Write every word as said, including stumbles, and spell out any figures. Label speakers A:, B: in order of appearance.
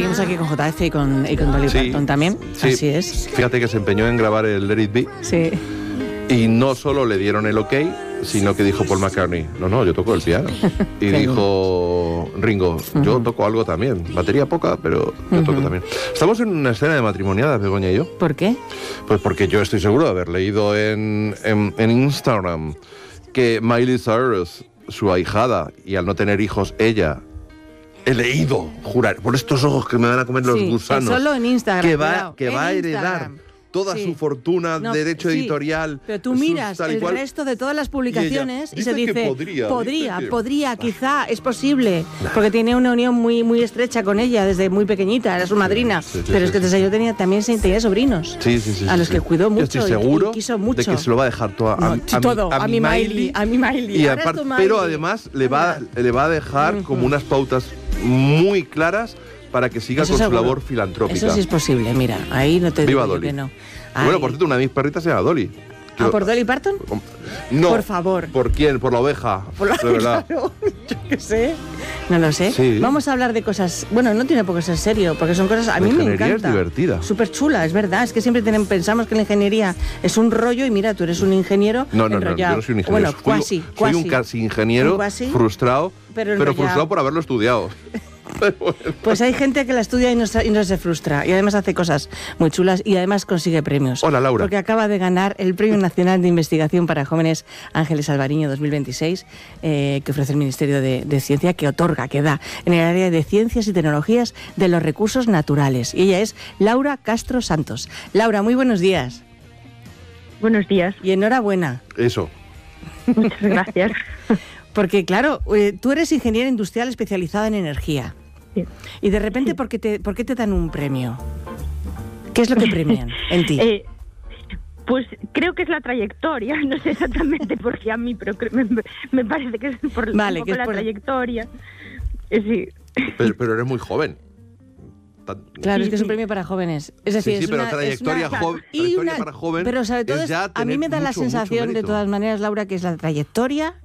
A: estuvimos aquí con J F y con, y con Dolly
B: Sí,
A: Parton también.
B: sí.
A: Así es.
B: Fíjate que se empeñó en grabar el Let It Be
A: Sí.
B: y no solo le dieron el ok, sino que dijo Paul McCartney, no, no, yo toco el piano. Y dijo Ringo, yo
A: Ujú.
B: toco algo también. Batería poca, pero yo toco
A: Ujú.
B: también. Estamos en una escena de matrimoniadas, Begoña y yo.
A: ¿Por qué?
B: Pues porque yo estoy seguro de haber leído en, en, en Instagram que Miley Cyrus, su ahijada, y al no tener hijos, ella... He leído, jurar, por estos ojos que me van a comer los
A: Sí,
B: gusanos.
A: solo en Instagram,
B: Que va,
A: cuidado,
B: que
A: en
B: va a heredar
A: Instagram.
B: toda
A: Sí.
B: su fortuna,
A: No,
B: derecho
A: sí,
B: editorial.
A: Pero tú
B: sus
A: miras
B: tal y
A: el
B: cual.
A: resto de todas las publicaciones y,
B: Y
A: se
B: ella dice
A: dice,
B: que podría,
A: podría,
B: dice que-
A: podría, quizá, es posible, porque tiene una unión muy muy estrecha con ella desde muy pequeñita, era su madrina,
B: sí, sí,
A: pero
B: sí,
A: es que
B: sí,
A: desde
B: sí.
A: yo tenía, también se- tenía sobrinos,
B: Sí, sí, sí,
A: a
B: sí,
A: los
B: sí.
A: que cuidó
B: Yo
A: mucho
B: estoy
A: y-
B: seguro
A: y quiso
B: de
A: mucho.
B: que se lo va a dejar todo a,
A: No,
B: a-
A: sí, todo, a mi Miley, a mi Miley.
B: Y
A: Ahora es
B: aparte,
A: tu
B: pero
A: Miley.
B: además le va,
A: Anda.
B: le va a dejar
A: Ujú.
B: como unas pautas muy claras para que siga
A: Eso
B: con su
A: seguro.
B: labor filantrópica.
A: Eso sí es posible, mira, ahí no te
B: Viva
A: digo yo
B: Dolly.
A: que no.
B: Bueno,
A: Ahí.
B: por cierto, una de mis perritas se llama Dolly.
A: ¿Ah,
B: Quiero-
A: por Dolly Parton?
B: No.
A: Por favor.
B: ¿Por quién? Por la oveja.
A: Por la-
B: de verdad.
A: Claro, yo qué sé. No lo sé.
B: Sí.
A: Vamos a hablar de cosas. Bueno, no tiene por qué ser serio, porque son cosas. A
B: La
A: mí me
B: ingeniería
A: encanta.
B: es divertida.
A: Súper chula, es verdad. Es que siempre tenemos, pensamos que la ingeniería es un rollo y mira, tú eres un ingeniero.
B: No, no, no,
A: enrollado.
B: yo no soy un ingeniero.
A: Bueno,
B: Soy-
A: cuasi.
B: Soy
A: cuasi.
B: un casi ingeniero
A: Un cuasi,
B: frustrado,
A: pero
B: pero,
A: enrollado.
B: frustrado por haberlo estudiado.
A: Pues hay gente que la estudia y no, se- y no se frustra. Y además hace cosas muy chulas y además consigue premios.
B: Hola, Laura.
A: Porque acaba de ganar el Premio Nacional de Investigación para Jóvenes Ángeles Alvariño dos mil veintiséis, eh, que ofrece el Ministerio de, de Ciencia, que otorga, que da en el área de Ciencias y Tecnologías de los Recursos Naturales. Y ella es Laura Castro Santos. Laura, muy buenos días.
C: Buenos días,
A: Y enhorabuena.
B: Eso.
C: muchas gracias.
A: Porque, claro, eh, tú eres ingeniera industrial especializada en energía.
C: Sí.
A: Y de repente, ¿por qué te, por qué te dan un premio? ¿Qué es lo que premian en ti?
C: Eh, pues creo que es la trayectoria, no sé exactamente por qué a mí, pero creo- me, me parece que es por
A: Vale,
C: un
A: que
C: poco
A: es
C: la
A: por-
C: trayectoria. Eh, sí.
B: Pero, pero eres muy joven. Tan-
A: Claro, es que es un
C: Sí.
A: premio para jóvenes. Es decir,
B: Sí, sí,
A: es
B: pero
A: una,
B: trayectoria
A: es una-
B: joven-
A: y
B: trayectoria
A: una-
B: para joven
A: Pero sobre todo,
B: es
A: es-
B: ya
A: a mí
B: tener
A: me da la
B: mucho, mucho
A: sensación, de
B: mérito.
A: todas maneras, Laura, que es la trayectoria